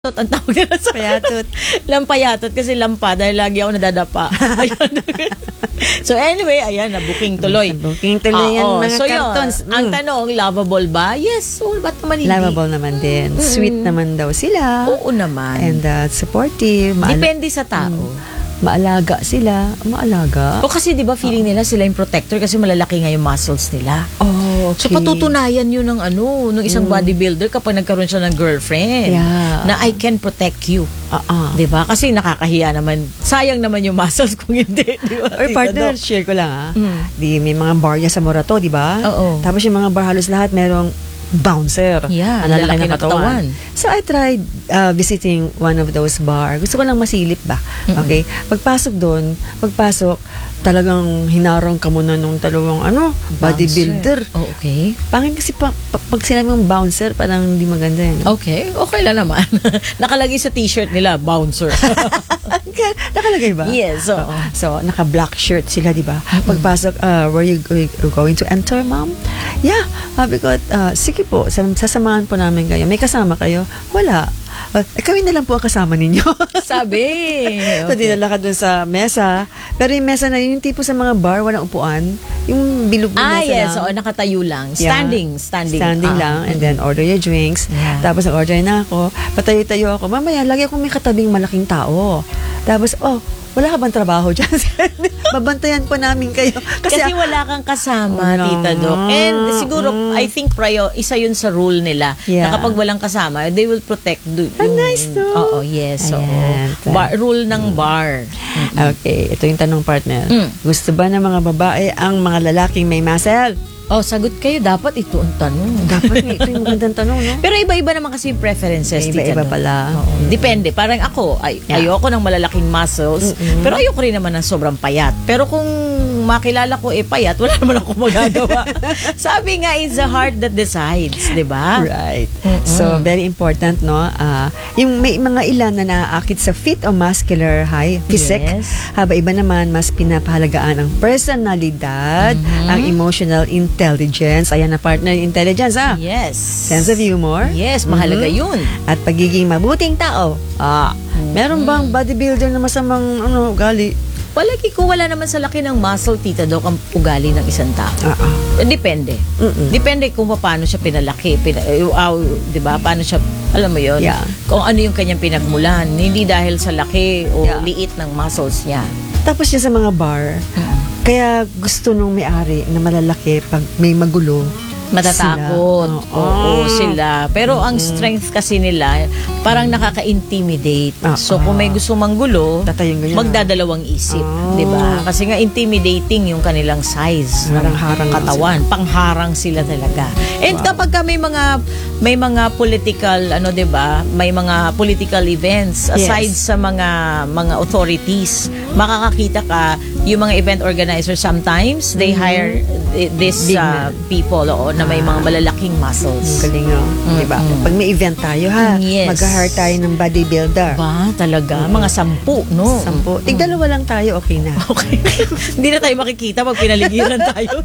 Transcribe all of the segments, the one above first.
Ang tawag nila sa Payatot. Lampayatot kasi lampa dahil lagi ako nadadapa. Ayun. So anyway, ayan, na-booking tuloy. Booking tuloy yan, mga so cartons. Yun, ang tanong, lovable ba? Yes. So, ba't naman hindi? Lovable naman din. Sweet naman daw sila. Oo naman. And supportive. Depende sa tao. Maalaga sila. Maalaga. O kasi di ba feeling nila sila yung protector kasi malalaki nga yung muscles nila. Oh, okay. So patutunayan yun ng ng isang bodybuilder kapag nagkaroon siya ng girlfriend. Yeah. Na I can protect you. Di ba? Kasi nakakahiya naman. Sayang naman yung muscles kung hindi. Diba? Or partner, share ko lang Di may mga bar niya sa Morato, di ba? Oo. Tapos yung mga bar halos lahat merong bouncer. Yeah, ang lalaki lalaki ng ng katawan. So I tried visiting one of those bar. Gusto ko lang masilip ba? Okay? Pagpasok doon, talagang hinarang ka muna nung dalawang bodybuilder. Oh, okay. Pangit kasi pag sinabi mong bouncer, parang hindi maganda yan. Okay. Okay lang naman. Nakalagay sa t-shirt nila, bouncer. Nakalagay ba? Yes. So, naka-black shirt sila, di ba? Pagpasok, were you going to enter, ma'am? Yeah. Sabi ko, sige po, sasamahan po namin kayo. May kasama kayo? Wala. Kami na lang po ang kasama ninyo. Sabi. So, dinala ka dun sa mesa. Pero yung mesa na yun, yung tipo sa mga bar, walang upuan. Yung bilog na mesa yes. lang. Oo, nakatayo lang. Yeah. Standing Lang. And then, order your drinks. Yeah. Tapos, order na ako. Patayo-tayo ako. Mamaya, lagi akong may katabing malaking tao. Tapos, wala ka bang trabaho dyan? Babantayan po namin kayo. Kasi wala kang kasama, Tita Doc. And siguro, I think isa yun sa rule nila. Yeah. Na kapag walang kasama, they will protect nice, no? Oo, yes. Ayan. Rule ng bar. Okay, ito yung tanong, partner. Gusto ba ng mga babae ang mga lalaking may muscle? Sagot kayo. Dapat ito ang tanong. Dapat ito yung magandang tanong, no? Pero iba-iba naman kasi yung preferences. Iba-iba pala. Depende. Parang ako, ayoko ng malalaking muscles, pero ayoko rin naman ng sobrang payat. Pero kung makilala ko payat, wala naman ako magagawa. Sabi nga, it's the heart that decides, di ba? Right. So, very important, no? Yung may mga ilan na naaakit sa fit o muscular high physique, haba iba naman mas pinapahalagaan ang personalidad, ang emotional intelligence. Ayan na, partner, intelligence, Yes. Sense of humor. Yes, mahalaga yun. At pagiging mabuting tao. Meron bang bodybuilder na masamang ugali? Palagi ko wala naman sa laki ng muscle, Tita Doc, ang ugali ng isang tao. Depende. Depende kung paano siya pinalaki. Di ba? Paano siya, alam mo yun? Yeah. Kung ano yung kanyang pinagmulan. Hindi dahil sa laki o liit ng muscles niya. Tapos siya sa mga bar, kaya gusto nung may-ari na malalaki pag may magulo. Matatakot. Oo, sila. Pero ang strength kasi nila, parang nakaka-intimidate. So, kung may gusto manggulo, magdadalawang isip. Diba? Kasi nga, intimidating yung kanilang size. Harang-harang katawan. Pangharang sila talaga. And kapag may mga political, diba? May mga political events, aside sa mga authorities, makakakita ka, yung mga event organizers, sometimes, they hire these people, na may mga malalaking muscles. Galing, no? Diba? Pag may event tayo, mag-hire tayo ng bodybuilder. Ba, talaga? Mga 10, no? 10. Tig-2 lang tayo, okay na. Okay. Hindi na tayo makikita pag pinaligiran tayo.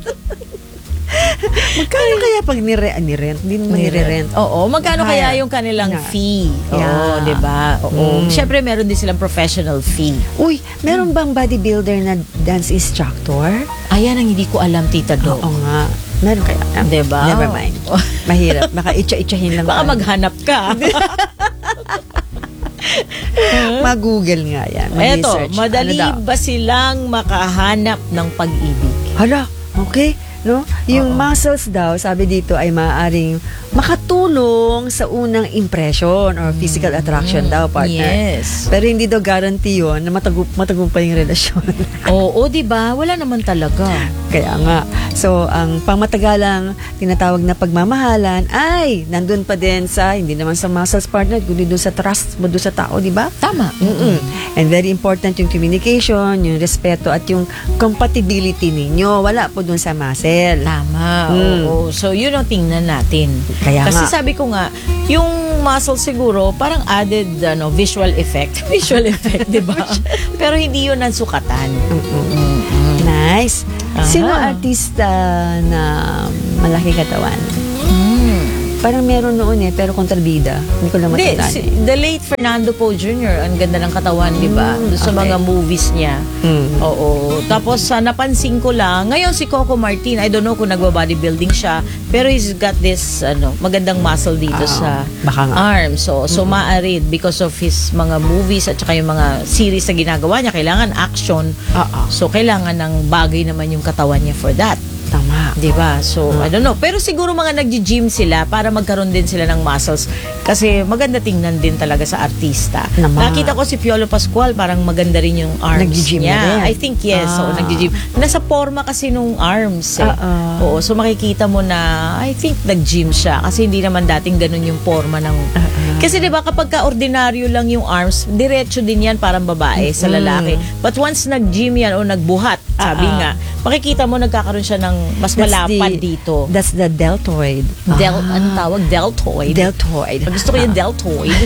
Magkano kaya pag nirent? Hindi naman nire-rent. Oo, magkano kaya yung kanilang fee? Oo, diba? Oo. Siyempre, meron din silang professional fee. Uy, meron bang bodybuilder na dance instructor? Ayan ang hindi ko alam, Tita Doc. Oo nga. Meron kaya. Diba? Never mind. Mahirap. Baka itcha-itchahin lang. Baka maghanap ka. Mag-google nga yan. Eto, madali ba silang makahanap ng pag-ibig? Hala, okay. No? Yung muscles daw, sabi dito, ay maaaring makatulong sa unang impression or physical attraction daw, partner. Yes. Pero hindi daw guarantee yun na matagumpay yung relasyon. Oo, diba? Wala naman talaga. Kaya nga. So, ang pangmatagalang tinatawag na pagmamahalan ay nandun pa din sa, hindi naman sa muscles, partner, kundi doon sa trust mo doon sa tao, di ba? Tama. And very important yung communication, yung respeto at yung compatibility ninyo. Wala po doon sa muscle. Tama. Oo. So, yun ang tingnan natin. Kaya kasi nga. sabi ko nga, yung muscle siguro, parang added visual effect. Visual effect, di ba? Pero hindi yun ang sukatan. Nice. Sino artista na malaki katawan? Parang meron noon pero kontrabida. Hindi ko lang Hindi, matandaan. the late Fernando Poe Jr., ang ganda ng katawan, di ba? Doon sa okay. mga movies niya. Oo. Tapos, napansin ko lang, ngayon si Coco Martin, I don't know kung nagba-bodybuilding siya, pero he's got this, magandang muscle dito sa baka nga. arms. So maarid because of his mga movies at saka yung mga series na ginagawa niya, kailangan action. So, kailangan ng bagay naman yung katawan niya for that. Tama. Diba? So, I don't know. Pero siguro mga nag-gym sila para magkaroon din sila ng muscles. Kasi maganda tingnan din talaga sa artista. Nakita ko si Piolo Pascual, parang maganda rin yung arms nag-gym niya. na I rin. think yes. So, nag-gym. Nasa forma kasi nung arms. Oo. So, makikita mo na, I think nag-gym siya. Kasi hindi naman dating ganun yung forma ng... Kasi diba, kapag ka-ordinaryo lang yung arms, diretso din yan parang babae sa lalaki. But once nag-gym yan o nagbuhat, sabi nga, makikita mo nagkakaroon siya ng mas malapad dito. That's the deltoid. Anong tawag? Deltoid? Deltoid. Gusto ko yung deltoid.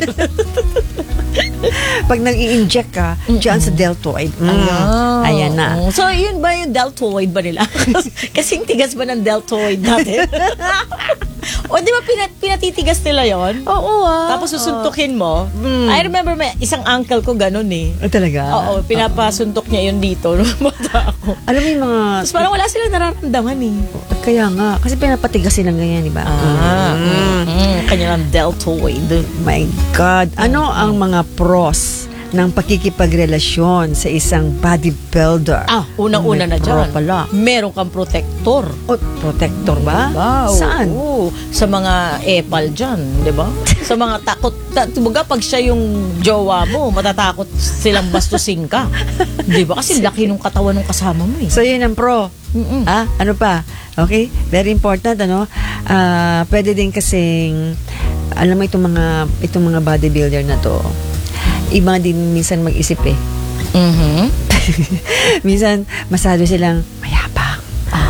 Pag nag-i-inject ka, dyan sa deltoid. Ayan na. So, yun ba yung deltoid ba nila? Kasing tigas ba ng deltoid natin? O, di ba pinatitigas nila yon? Oo Tapos susuntukin mo. I remember may isang uncle ko ganun eh. Talaga? Oo, pinapasuntok niya yun dito. Bata ako. Alam mo yung mga... Tapos parang wala silang nararamdaman eh. Kaya nga. Kasi pinapatigas silang ganyan, di ba? Kanya lang deltoid. My God. Ano ang mga pros ng pakikipagrelasyon sa isang bodybuilder? Unang-una na dyan. Pala. Meron kang protector. Protector ba? Saan? Oo. Sa mga epal dyan, di ba? Sa mga takot. Tumaga, pag siya yung jowa mo, matatakot silang bastusin ka. Di ba? Kasi laki nung katawan ng kasama mo eh. So, yun ang pro. Ano pa? Okay? Very important, pwede din kasing, alam mo itong mga bodybuilder na to, iba din minsan mag-isip eh. Minsan, masyado silang mayabang.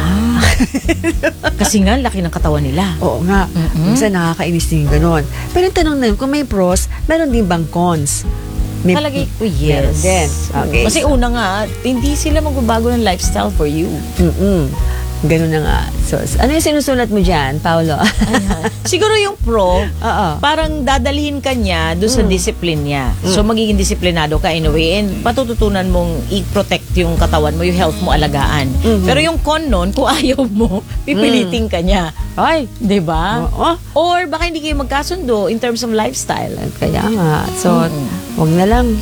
Kasi nga, laki ng katawan nila. Oo nga. Minsan nakakainis din gano'n. Pero ang tanong na yun, kung may pros, meron din bang cons? Talagay ko, yes. Meron din. Okay. Kasi una nga, hindi sila magbabago ng lifestyle for you. Ganun na nga. So, ano yung sinusulat mo dyan, Paolo? Siguro yung pro, Oo. parang dadalhin ka niya doon sa discipline niya. So, magiging disiplinado ka in a way and patututunan mong i-protect yung katawan mo, yung health mo alagaan. Pero yung con nun, kung ayaw mo, pipilitin ka niya. Ay, diba? Oo. Or baka hindi kayo magkasundo in terms of lifestyle. Kaya nga. So, wag na lang.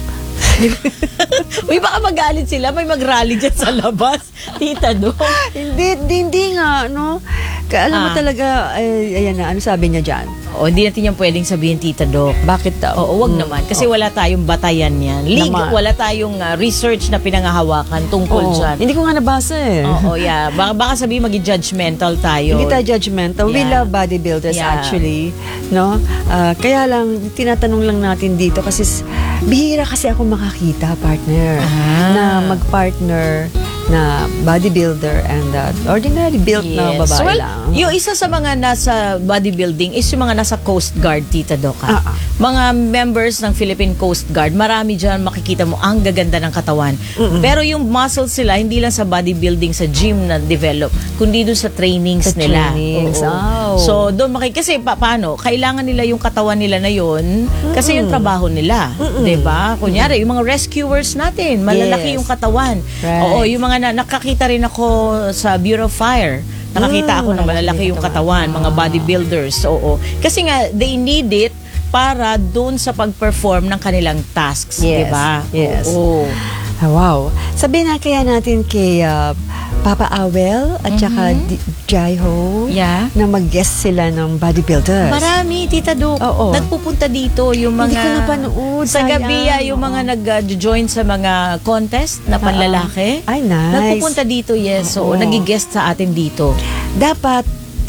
Uy, baka magalit sila. May mag-rally dyan sa labas. Tita Do. Hindi nga, no? Alam mo talaga, ayan na, ano sabi niya dyan? Hindi natin yan pwedeng sabihin, Tita Doc. Bakit daw? Oo, wag naman. Kasi wala tayong batayan yan. Wala tayong research na pinangahawakan tungkol dyan. Hindi ko nga nabasa eh. Oo, yeah. Baka sabihin maging judgmental tayo. Hindi tayo judgmental. We love bodybuilders actually. No? Kaya lang, tinatanong lang natin dito kasi bihira kasi ako makakita, partner, na mag-partner na bodybuilder and ordinary built na babae lang. Yung isa sa mga nasa bodybuilding is yung mga nasa Coast Guard, Tita Doca. Mga members ng Philippine Coast Guard, marami dyan makikita mo ang gaganda ng katawan. Pero yung muscles sila, hindi lang sa bodybuilding, sa gym na develop, kundi doon sa trainings nila. So, doon kasi paano? Kailangan nila yung katawan nila na yun kasi yung trabaho nila. Diba? Kunyari, yung mga rescuers natin, malalaki yung katawan. Oo, yung mga nakakita rin ako sa Bureau of Fire. Nakakita ako na malalaki yung katawan, mga bodybuilders. Oo. Kasi nga, they need it para doon sa pag-perform ng kanilang tasks. Diba? Yes. Oo. Wow. Sabihin na kaya natin kay Papa Awel at saka Jaiho na mag-guest sila ng bodybuilders. Marami, Tita Doc. Nagpupunta dito yung mga... Hindi ko napanood. Sa gabi, yung mga nag-join sa mga contest na panlalaki. Ay, nice. Nagpupunta dito, yes. So, nag-guest sa atin dito. Dapat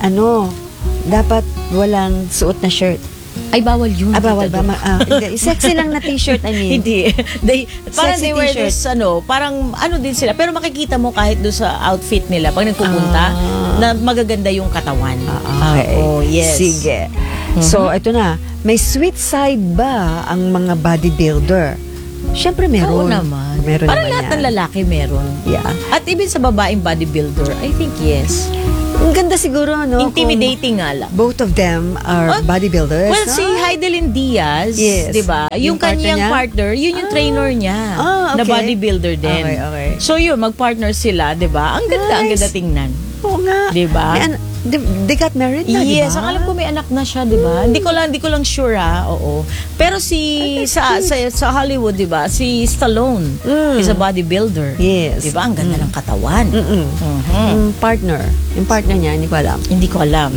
walang suot na shirt. Ay, bawal yun. Bawal ba? Sexy lang na t-shirt, I mean. Hindi. Parang Sexy they wear t-shirt. this, parang din sila. Pero makikita mo kahit doon sa outfit nila, pag nagpupunta, na magaganda yung katawan. Okay. Yes. Sige. So, ito na. May sweet side ba ang mga bodybuilder? Siyempre meron. Oo naman. Meron parang naman lahat yan. ng lalaki meron. Yeah. At even sa babaeng bodybuilder, I think yes. Ang ganda siguro, no? Intimidating nga lang. Kung both of them are bodybuilders. Well, si Heidelin Diaz, Yes. 'di ba? Yung kanyang partner, yun yung trainer niya. Na okay. bodybuilder din. Okay. So yun, mag-partner sila, 'di ba? Ang ganda, ang Nice. ganda tingnan. Oo nga. 'Di ba? They got married na, di ba? Yes, ang alam ko may anak na siya, 'di ba? Hindi ko lang sure oo. Pero sa Hollywood, 'di ba? Si Stallone is a bodybuilder. Yes. 'Di ba? Ang ganda ng katawan. Yung partner niya, hindi ko alam. Hindi ko alam.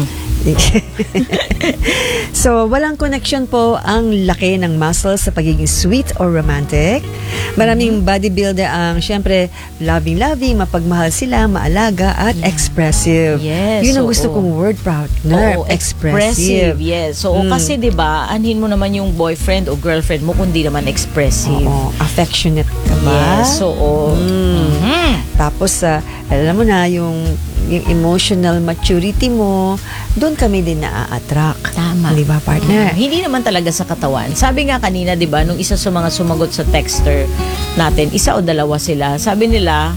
So, walang connection po ang laki ng muscles sa pagiging sweet or romantic. Maraming bodybuilder ang, syempre, loving-loving, mapagmahal sila, maalaga, at expressive. Yes, Yun ang gusto oo. kong word, partner. Oo, expressive. Yes. So, kasi 'di ba, anhin mo naman yung boyfriend o girlfriend mo kundi naman expressive. Oo, affectionate ka ba? Yes, oo. Tapos, alam mo na, yung emotional maturity mo, doon kami din na-attract. Tama. Di ba, partner? Hindi naman talaga sa katawan. Sabi nga kanina, 'di ba, nung isa sa mga sumagot sa texter natin, isa o dalawa sila. Sabi nila,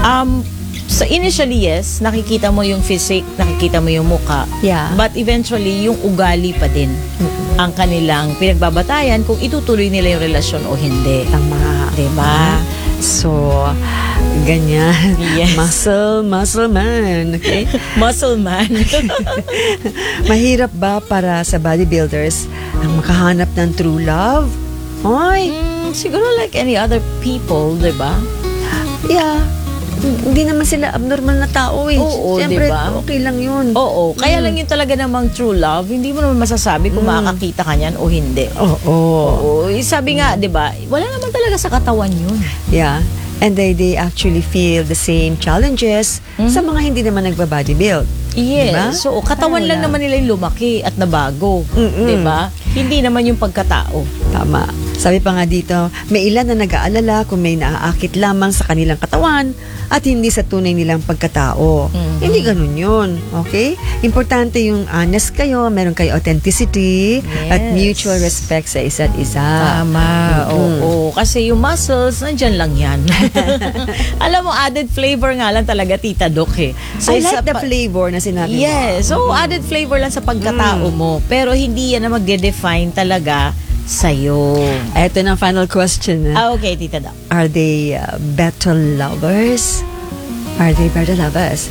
so initially yes, nakikita mo yung physique, nakikita mo yung muka. Yeah. But eventually, yung ugali pa din ang kanilang pinagbabatayan kung itutuloy nila yung relasyon o hindi. Tama. Diba? So, ganyan. Yes. Muscle man. Okay? Muscle man. Mahirap ba para sa bodybuilders ang makahanap ng true love? Oy, Siguro like any other people, diba? yeah. Hindi naman sila abnormal na tao eh. Oo, Siyempre, diba? okay lang yun. Oo. Kaya lang yung talaga namang true love, hindi mo naman masasabi kung makakakita ka niyan o hindi. Oo. Oo. Sabi nga, di ba, wala naman talaga sa katawan yun. Yeah. And they actually feel the same challenges sa mga hindi naman nagba-bodybuild. Yes. Diba? So, katawan lang Wala. naman nila yung lumaki at nabago. Mm-mm. Di ba? Hindi naman yung pagkatao. Tama. Sabi pa nga dito, may ilan na nag-aalala kung may naaakit lamang sa kanilang katawan at hindi sa tunay nilang pagkatao. Hindi ganun yun. Okay? Importante yung honest kayo, meron kayo authenticity at Yes. mutual respect sa isa't isa. Tama. Oo. Kasi yung muscles, nandyan lang yan. Alam mo, added flavor nga lang talaga, Tita Doc eh. So, I like sa the flavor na sinabi mo. Yes. So, added flavor lang sa pagkatao mo. Pero hindi yan na magde-define talaga sa'yo. Ito na ang final question. Okay, Tita Doc. Are they better lovers? Are they better lovers?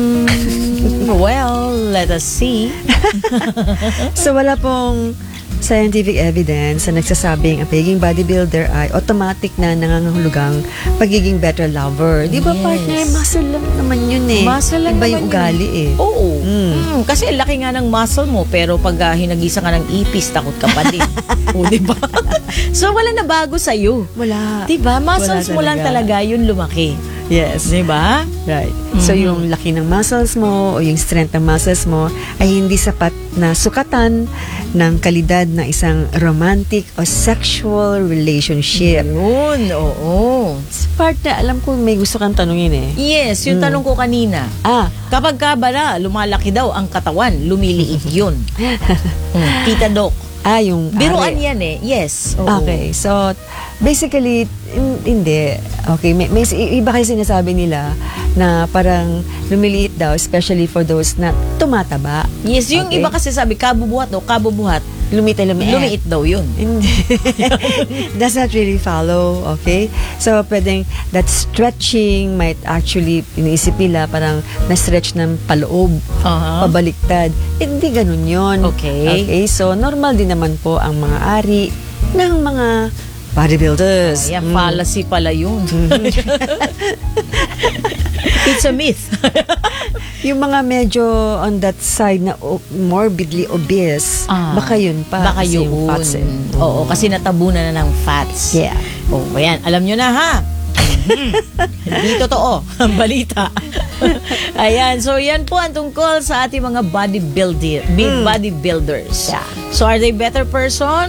Well, let us see. So, wala pong scientific evidence na nagsasabing ang pagiging bodybuilder ay automatic na nangangahulugang pagiging better lover. Di ba, Yes. partner? Muscle lang naman yun eh. Muscle lang Iba naman yung yun. ugali eh. Oo. Kasi laki nga ng muscle mo, pero pag hinagisa ka ng ipis, takot ka pa din. O, di ba? So, wala na bago sa'yo. Wala. Di ba? Muscles Wala mo lang talaga yun lumaki. Yes. Di ba? Right. So, yung laki ng muscles mo o yung strength ng muscles mo ay hindi sapat na sukatan ng kalidad ng isang romantic o sexual relationship. Yun, oo. Partner, alam ko may gusto kang tanungin eh. Yes, yung tanong ko kanina. Kapag ka ba na, lumalaki daw ang katawan, lumiliit yun. Tita Doc. Yung Biruan yan eh. Yes. Oo. Okay, so basically hindi. Okay, may iba kasi sinasabi nila na parang lumiliit daw, especially for those na tumataba. Yes, yung Okay. iba kasi sabi, kabubuhat o kabubuhat. Lumiit daw yun. Hindi. Does not really follow, okay? So, pwedeng that stretching might actually, iniisip nila, parang na-stretch ng paloob, pabaliktad. Hindi ganun yun. Okay. Okay, so normal din naman po ang mga ari ng mga bodybuilders. Ayan, fallacy pala yun. It's a myth. Yung mga medyo on that side na morbidly obese, baka yun pa. Baka kasi yun. yung fats eh. Oo, kasi natabunan na ng fats. Yeah. Oh, ayan. Alam nyo na ha. Hindi totoo ang balita. Ayan. So, yan po ang tungkol sa ating mga bodybuilders. Yeah. So, are they better person?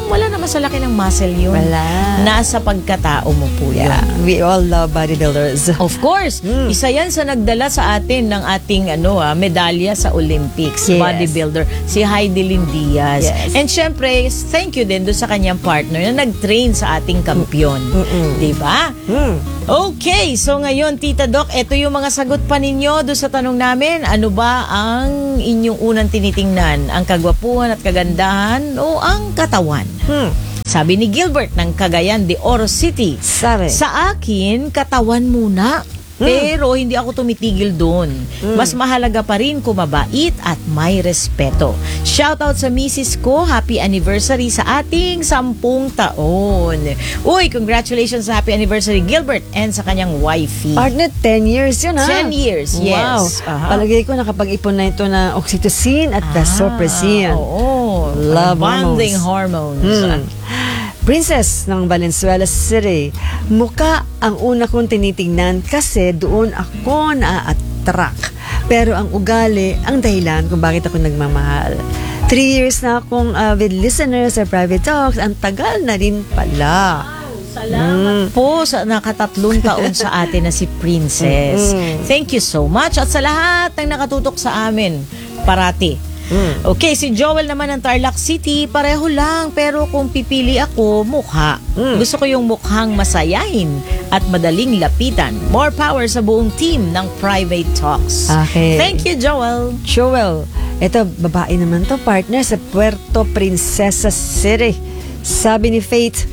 wala naman sa laki ng muscle yun. Wala. Nasa pagkatao mo po yun. Yeah, we all love bodybuilders. Of course, isa yan sa nagdala sa atin ng ating medalya sa Olympics, Yes. bodybuilder, si Heidelin Diaz. Yes. And syempre, thank you din doon sa kanyang partner na nag-train sa ating kampiyon. Diba? Okay, so ngayon, Tita Doc, ito yung mga sagot pa ninyo doon sa tanong namin. Ano ba ang inyong unang tinitingnan? Ang kagwapuhan at kagandahan o ang katawan? Sabi ni Gilbert ng Cagayan de Oro City, Sabi. sa akin, katawan muna. Pero hindi ako tumitigil doon. Mas mahalaga pa rin kung mabait at may respeto. Shoutout sa misis ko, happy anniversary sa ating 10 taon. Uy, congratulations sa happy anniversary Gilbert and sa kanyang wifey. Partner, 10 years yun, ha? 10 years, yes. Wow. Palagay ko nakapag-ipon na ito ng oxytocin at vasopressin. Oo. Love bonding hormones. Princess ng Valenzuela City, mukha ang una kong tinitingnan kasi doon ako na-attract. Pero ang ugali ang dahilan kung bakit ako nagmamahal. 3 years na akong avid listener sa Private Talks. Ang tagal na rin pala. Salamat po sa nakatatlong taon sa atin na si Princess. Thank you so much. At sa lahat ng nakatutok sa amin, parati. Okay, si Joel naman ng Tarlac City, pareho lang. Pero kung pipili ako, mukha. Gusto ko yung mukhang masayahin at madaling lapitan. More power sa buong team ng Private Talks. Okay. Thank you, Joel. Joel, ito babae naman to, partner sa Puerto Princesa City. Sabi ni Faith,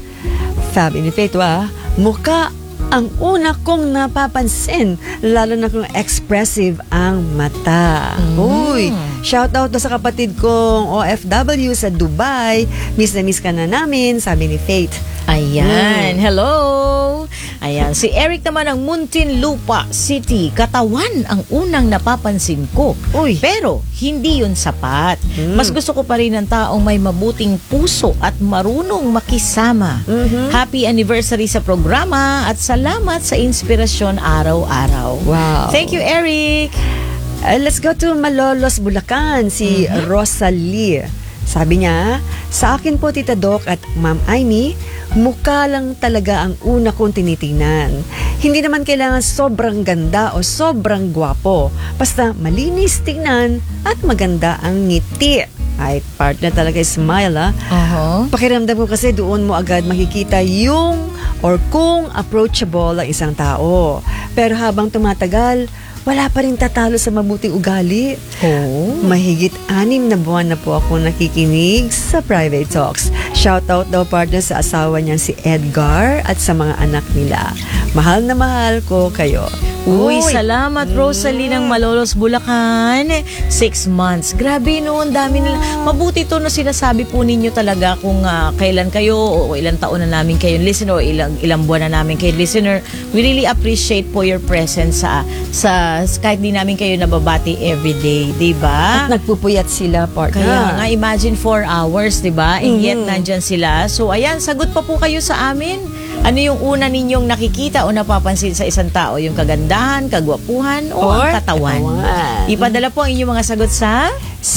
mukha ang una kong napapansin, lalo na kung expressive ang mata. Uy, shout out sa kapatid kong OFW sa Dubai. Miss na miss ka na namin, sabi ni Faith. Ayan, hello. Ayan, si Eric naman ng Muntinlupa City. Katawan ang unang napapansin ko. Uy. Pero hindi yun sapat. Mas gusto ko pa rin ng taong may mabuting puso at marunong makisama. Happy anniversary sa programa at salamat sa inspirasyon araw-araw. Wow. Thank you, Eric. Let's go to Malolos, Bulacan, si Rosalie. Sabi niya, sa akin po, Tita Doc at Ma'am Aimee, mukha lang talaga ang una kong tinitingnan. Hindi naman kailangan sobrang ganda o sobrang gwapo. Basta malinis tingnan at maganda ang ngiti. Ay, partner talaga, smile, ha? Pakiramdam ko kasi doon mo agad makikita yung or kung approachable ang isang tao. Pero habang tumatagal, wala pa rin tatalo sa mabuting ugali. Mahigit 6 na buwan na po ako nakikinig sa Private Talks. Shoutout daw, partner, sa asawa niya si Edgar at sa mga anak nila. Mahal na mahal ko kayo. Uy, salamat Rosalie ng Malolos, Bulacan. 6 months. Grabe no, ang dami nila. Mabuti to na sinasabi po ninyo talaga kung kailan kayo o ilang taon na namin kayo listener o ilang buwan na namin kayo listener. We really appreciate po your presence sa kahit di namin kayo nababati everyday, di ba? At nagpupuyat sila, partner. Kaya nga, imagine 4 hours, di ba? And yet, nandyan sila. So, ayan, sagot pa po kayo sa amin. Ano yung una ninyong nakikita o napapansin sa isang tao? Yung kagandahan, kagwapuhan, o ang katawan? Ipadala po ang inyong mga sagot sa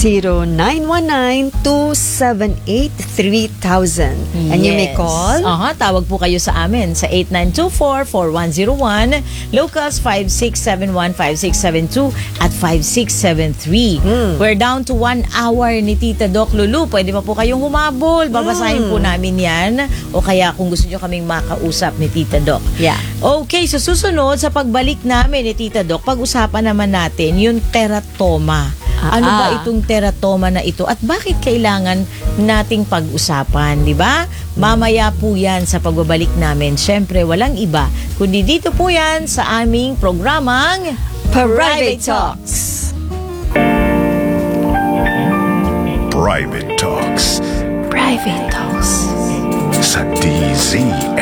0919-278-3000. And you may call. Tawag po kayo sa amin sa 8924-4101, locals 5671-5672 at 5673. We're down to 1 hour ni Tita Doc Lulu. Pwede pa po kayong humabol. Babasahin po namin yan. O kaya kung gusto nyo kaming makausap ni Tita Doc. Yeah. Okay, so susunod sa pagbalik namin ni Tita Doc, pag-usapan naman natin yung teratoma. Ano ba itong teratoma na ito at bakit kailangan nating pag-usapan, di ba? Mamaya po yan sa pagbabalik namin. Syempre, walang iba, kundi dito po yan sa aming programang Private Talks. Private Talks. Private Talks. Sa DZRH.